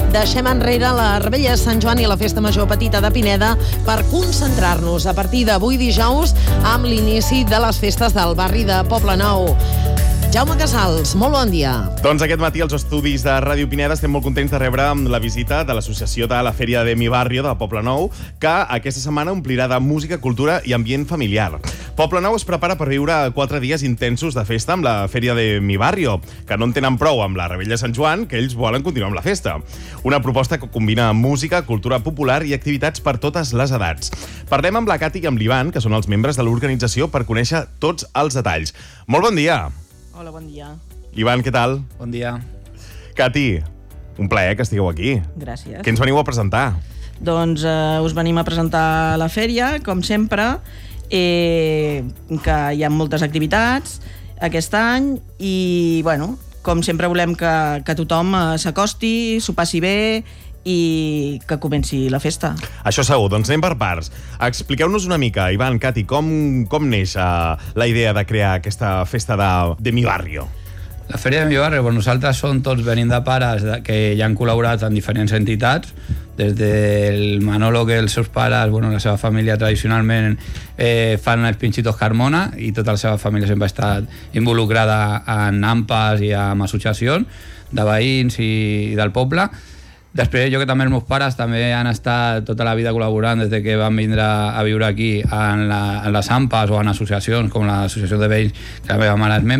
deixem enrere la Revetlla de Sant Joan i la Festa Major Petita de Pineda per concentrar-nos a partir d'avui dijous amb l'inici de les festes del barri de Poblenou. Jaume Casals, molt bon dia. Doncs aquest matí als estudis de Ràdio Pineda estem molt contents de rebre la visita de l'associació de la Fèria de Mi Barrio de Poblenou, que aquesta setmana omplirà de música, cultura i ambient familiar. Poblenou es prepara per viure 4 dies intensos de festa amb la Fèria de Mi Barrio, que no en tenen prou amb la Revetlla de Sant Joan, que ells volen continuar amb la festa. Una proposta que combina música, cultura popular i activitats per totes les edats. Parlem amb la Cati i amb l'Ivan, que són els membres de l'organització, per conèixer tots els detalls. Molt bon dia! Hola, bon dia. Ivan, què tal? Bon dia. Cati, un plaer que estigueu aquí. Gràcies. Què ens veniu a presentar? Doncs us venim a presentar la fèria, com sempre, que hi ha moltes activitats aquest any i, bueno, com sempre volem que tothom s'acosti, s'ho passi bé i que comenci la festa. Això segur, doncs anem per parts. Expliqueu-nos una mica, Ivan, Cati, com neix la idea de crear aquesta festa de Mi Barrio? La Fèria de Mi Barrio, per nosaltres tots venim de pares que ja han col·laborat en diferents entitats, des del Manolo, que els seus pares, la seva família tradicionalment fan els Pinchitos Carmona i tota la seva família sempre ha estat involucrada en AMPAs i en associacions de veïns i del poble. Després, jo que també els meus pares també han estat tota la vida col·laborant des que van vindre a viure aquí en les AMPAs o en associacions com l'associació de veïns que la meva mare és membre.